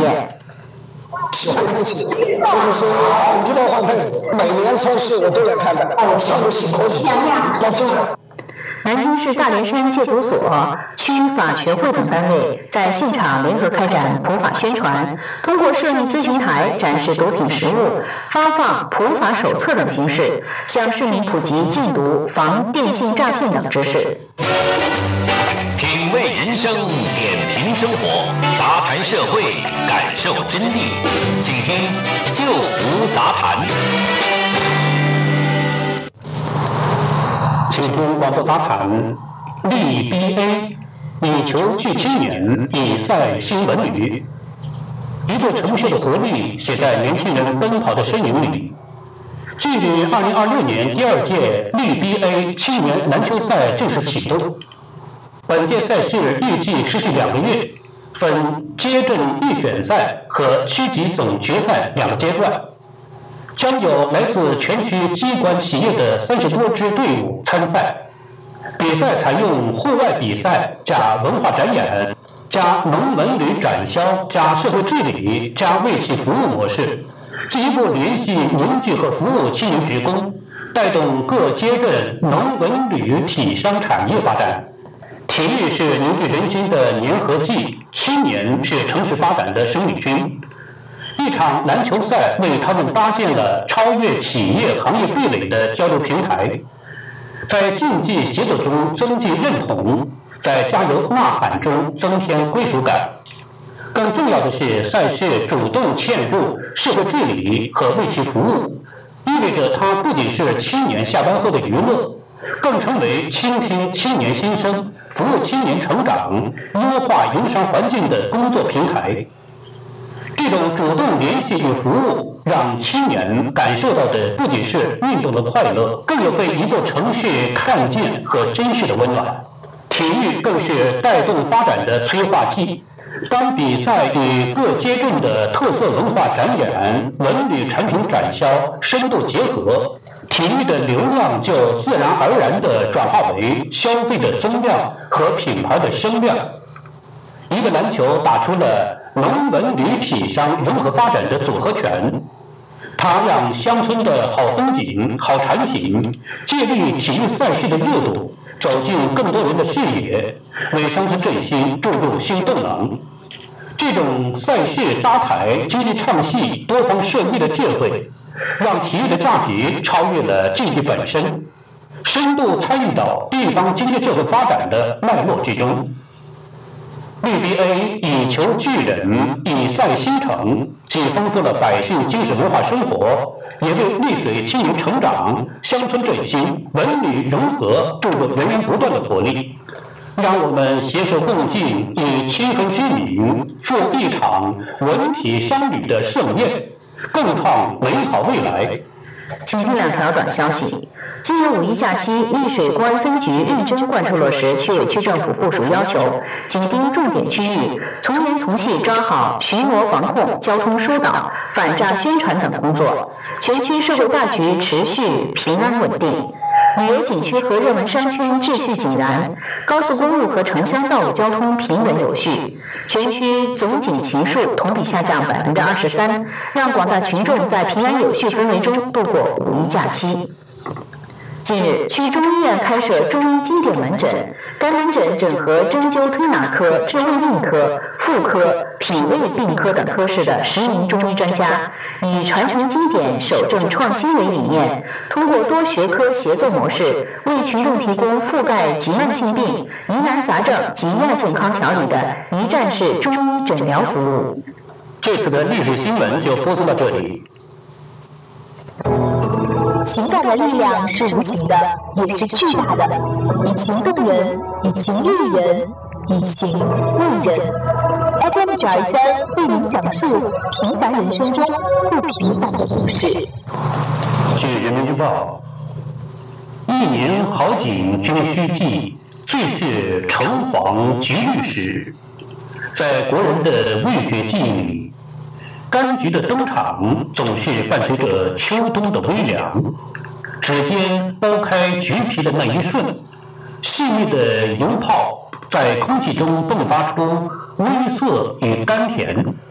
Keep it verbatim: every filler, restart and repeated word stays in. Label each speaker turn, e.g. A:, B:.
A: 验。
B: 体会不起，所以说我知道换太子，每年超市我都来看的，上个是可以，要真的。
A: 南京市大连山戒毒所、区法全会等单位在现场联合开展普法宣传，通过设立咨询台、展示毒品实物、发放普法手册等形式，向市民普及禁毒、防电信诈骗等知识。
C: 品味人生，点评生活，杂谈社会，感受真谛。请听《旧无杂谈》。
D: 请听网络杂谈 ，B B A， 以球聚青年，以赛新文旅。一座城市的活力写在年轻人奔跑的身影里。距离二零二六年第二届 B B A 青年篮球赛正式启动。本届赛事预计持续两个月，分街镇预选赛和区级总决赛两个阶段。将有来自全区机关企业的三十多支队伍参赛。比赛采用户外比赛加文化展演加农文旅展销加社会治理加为企服务模式，进一步联系凝聚和服务青年职工，带动各街镇农文旅体商产业发展。体育是凝聚人心的粘合剂，青年是城市发展的生力军。一场篮球赛为他们搭建了超越企业行业壁垒的交流平台，在竞技协作中增进认同，在加油呐喊中增添归属感。更重要的是，赛事主动嵌入社会治理和为其服务，意味着它不仅是青年下班后的娱乐，更成为倾听青年心声、服务青年成长、优化营商环境的工作平台。这种主动联系与服务，让青年感受到的不仅是运动的快乐，更有被一座城市看见和珍视的温暖。体育更是带动发展的催化剂。当比赛与各街镇的特色文化展演、文旅产品展销深度结合，体育的流量就自然而然地转化为消费的增量和品牌的声量。一个篮球打出了农文旅体商融合发展的组合拳，它让乡村的好风景、好产品借力体育赛事的热度，走进更多人的视野，为乡村振兴注入新动能。这种赛事搭台、经济唱戏、多方设计的智慧，让体育的价值超越了竞技本身，深度参与到地方经济社会发展的脉络之中。B B A 以球聚人，以赛兴城，既丰富了百姓精神文化生活，也为丽水青年成长、乡村振兴、文旅融合注入源源不断的活力。让我们携手共进，以青春之名赴一场文体商旅的盛宴，共创美好未来。
A: 请听两条短消息。今年五一假期，丽水公安分局认真贯彻落实区委区政府部署要求，紧盯重点区域，从严从细抓好巡逻防控、交通疏导、反诈宣传等工作，全区社会大局持续平安稳定。旅游景区和热门山圈秩序井然，高速公路和城乡道路交通平稳有序，全区总警勤数同比下降百分之二十三，让广大群众在平安有序氛围中度过五一假期。近日，区中医院开设中医经典门诊，该门诊整合针灸推拿科、治胃病科、妇科、脾胃病科等科室的十名中医专家，以传承经典、守正创新为理念，通过多学科协作模式，为群众提供覆盖急慢性病、疑难杂症及亚健康调理的一站式中医诊疗服务。
D: 这次的历史新闻就播送到这里。
E: 情感的力量是无形的，也是巨大的，以情动人，以情育人，以情慰人。F M 九二三为您讲述平凡人生中不平凡的故事。
D: 据《人民日报》，一年好景均须记，最是橙黄橘绿时。在国人的味觉记忆里，柑橘的登场总是伴随着秋冬的微凉。指尖剥开橘皮的那一瞬，细密的油泡在空气中迸发出微涩与甘甜。